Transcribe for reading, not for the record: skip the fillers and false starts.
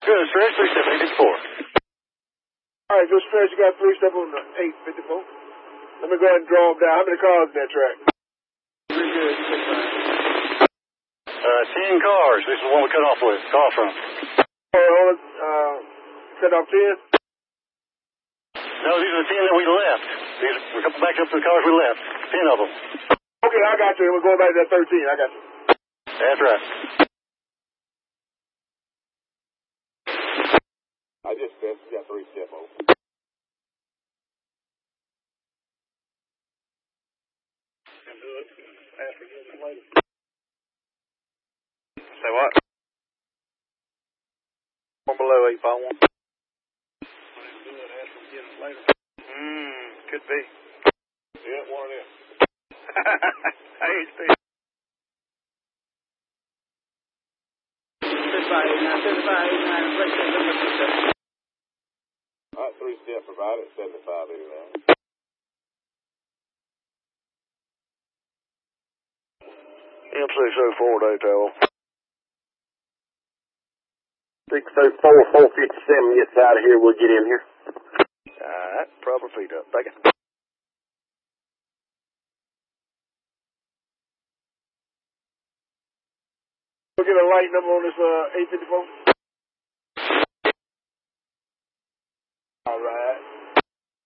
Good, stretch, 3-step, 854. All right, go stretch. You got 3-step on the 854. Let me go ahead and draw them down. How many cars in that track? Pretty good. 10 cars. This is the one we cut off with. Call from. Cut off 10? No, these are the 10 that we left. We're back up to the cars we left. 10 of them. Okay, I got you. We're going back to that 13. I got you. That's right. I just said you got 3-step over. Can do it. Ask for getting later. Say what? One below 851. Could be. Yeah, one of them. I hate to. 3589. All right, 3-step provided, 7589. M604 Daytona. 604 457 gets out of here. We'll get in here. Alright, proper feet up. Thank you. We'll get a light number on this 854.